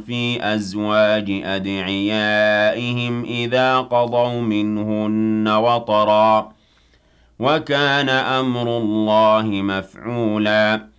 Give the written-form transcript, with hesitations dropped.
فِي أَزْوَاجِ أَدْعِيَائِهِمْ إِذَا قَضَوْا مِنْهُنَّ وَطَرًا ۚ وَكَانَ أَمْرُ اللَّهِ مَفْعُولًا